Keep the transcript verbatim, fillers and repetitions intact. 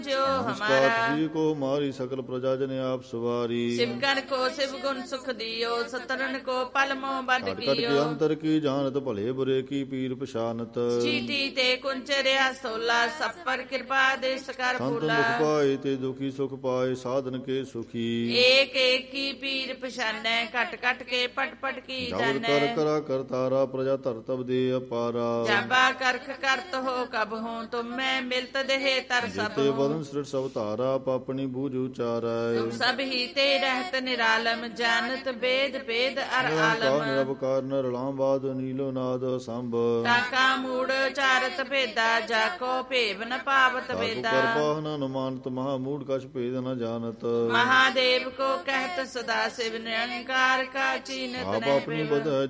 जो नमस्कार हमारा। तुझी को मारी सकल प्रजा जन आप सवारी। शिवगण को शिव गुण सुख दियो, सतरन को पल मोह बद कट कट के कियो। अंतर की जानत भले बुरे की पीर पशानत। चीटी ते कुंचर्या सोला, सब पर कृपा देश कर संत फूला। दुख पाए ते दुखी सुख पाए साधन के सुखी। एक एक की पीर पशानै, कट कट के पट पट की जबर जानै। कर करा कर तारा प्रजा तर तब दे अपारा। जाबा करख करत हो कब हूँ, तुम मैं मिलत देहे तर सब जेते हूँ। बदन सृष्ट सब तारा पापनी बूझ उचारै। तुम सब ही ते रहत निरालम, जानत वेद वेद अर आलम। निरवकार न रलामवाद नीलो नाद संभ। टाका मूड चारत भेदा, जाको भेव न पावत भेदा। कृपा न अनुमानत महामूढ़ कछ भेद न जानत। महादेव को कहत सदा शिव, निरंकार का चीनत आप नहीं अपनी भेव। बद